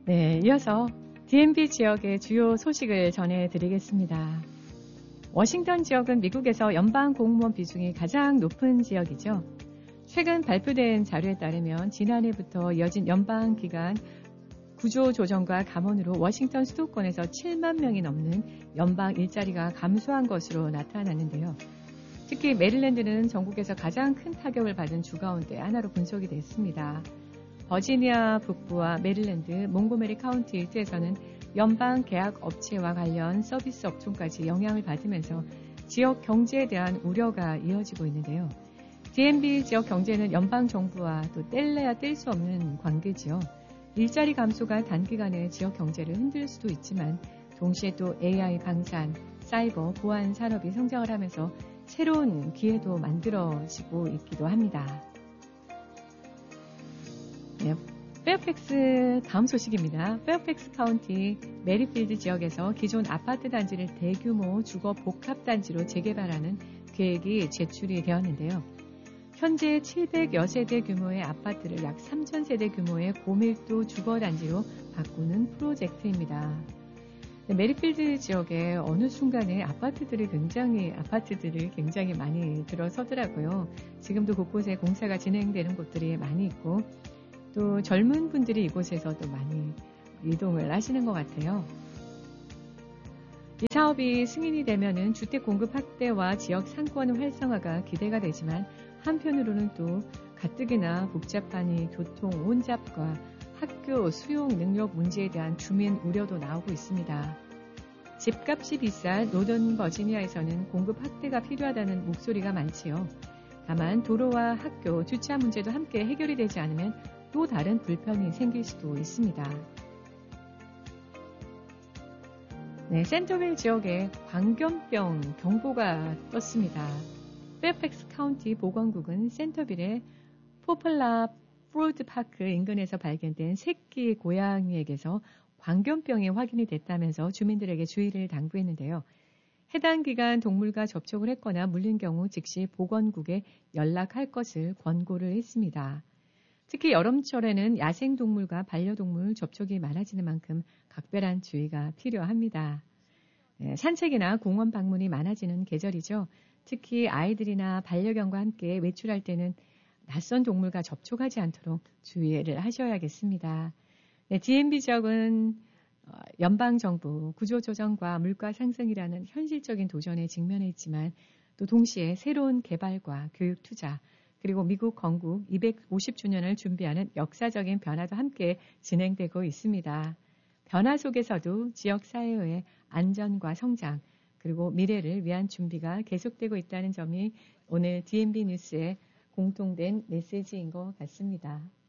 네, 이어서 DMV 지역의 주요 소식을 전해드리겠습니다. 워싱턴 지역은 미국에서 연방 공무원 비중이 가장 높은 지역이죠. 최근 발표된 자료에 따르면 지난해부터 이어진 연방 기관 구조 조정과 감원으로 워싱턴 수도권에서 7만 명이 넘는 연방 일자리가 감소한 것으로 나타났는데요. 특히 메릴랜드는 전국에서 가장 큰 타격을 받은 주 가운데 하나로 분석이 됐습니다. 버지니아 북부와 메릴랜드, 몽고메리 카운티 일대에서는 연방 계약 업체와 관련 서비스 업종까지 영향을 받으면서 지역 경제에 대한 우려가 이어지고 있는데요. DMV 지역 경제는 연방 정부와 또 뗄래야 뗄 수 없는 관계지요. 일자리 감소가 단기간에 지역 경제를 흔들 수도 있지만 동시에 또 AI 방산, 사이버, 보안 산업이 성장을 하면서 새로운 기회도 만들어지고 있기도 합니다. 네, 페어팩스 다음 소식입니다. 페어팩스 카운티 메리필드 지역에서 기존 아파트 단지를 대규모 주거 복합 단지로 재개발하는 계획이 제출이 되었는데요. 현재 700여 세대 규모의 아파트를 약 3,000세대 규모의 고밀도 주거 단지로 바꾸는 프로젝트입니다. 메리필드 지역에 어느 순간에 아파트들이 굉장히 많이 들어서더라고요. 지금도 곳곳에 공사가 진행되는 곳들이 많이 있고 또 젊은 분들이 이곳에서도 많이 이동을 하시는 것 같아요. 이 사업이 승인이 되면은 주택 공급 확대와 지역 상권 활성화가 기대가 되지만 한편으로는 또 가뜩이나 복잡한 이 교통 혼잡과 학교 수용 능력 문제에 대한 주민 우려도 나오고 있습니다. 집값이 비싼 노던 버지니아에서는 공급 확대가 필요하다는 목소리가 많지요. 다만 도로와 학교, 주차 문제도 함께 해결이 되지 않으면 또 다른 불편이 생길 수도 있습니다. 네, 센터빌 지역에 광견병 경보가 떴습니다. 페어팩스 카운티 보건국은 센터빌의 포플라 프로드 파크 인근에서 발견된 새끼 고양이에게서 광견병이 확인이 됐다면서 주민들에게 주의를 당부했는데요. 해당 기간 동물과 접촉을 했거나 물린 경우 즉시 보건국에 연락할 것을 권고를 했습니다. 특히 여름철에는 야생동물과 반려동물 접촉이 많아지는 만큼 각별한 주의가 필요합니다. 산책이나 공원 방문이 많아지는 계절이죠. 특히 아이들이나 반려견과 함께 외출할 때는 낯선 동물과 접촉하지 않도록 주의를 하셔야겠습니다. 네, DMV 지역은 연방정부 구조조정과 물가 상승이라는 현실적인 도전에 직면해 있지만 또 동시에 새로운 개발과 교육 투자 그리고 미국 건국 250주년을 준비하는 역사적인 변화도 함께 진행되고 있습니다. 변화 속에서도 지역사회의 안전과 성장 그리고 미래를 위한 준비가 계속되고 있다는 점이 오늘 DMB 뉴스의 공통된 메시지인 것 같습니다.